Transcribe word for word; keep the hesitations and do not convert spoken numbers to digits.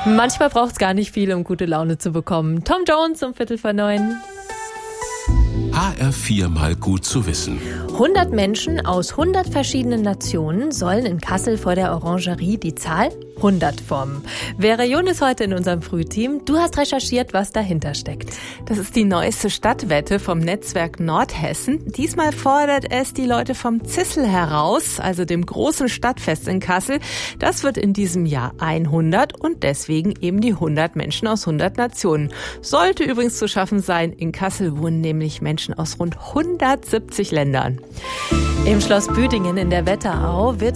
Manchmal braucht es gar nicht viel, um gute Laune zu bekommen. Tom Jones um Viertel vor neun. H R vier mal gut zu wissen. hundert Menschen aus hundert verschiedenen Nationen sollen in Kassel vor der Orangerie die Zahl hundert formen. Vera Jun ist heute in unserem Frühteam. Du hast recherchiert, was dahinter steckt. Das ist die neueste Stadtwette vom Netzwerk Nordhessen. Diesmal fordert es die Leute vom Zissel heraus, also dem großen Stadtfest in Kassel. Das wird in diesem Jahr hundert und deswegen eben die hundert Menschen aus hundert Nationen. Sollte übrigens zu schaffen sein. In Kassel wohnen nämlich Menschen aus rund hundertsiebzig Ländern. Im Schloss Büdingen in der Wetterau wird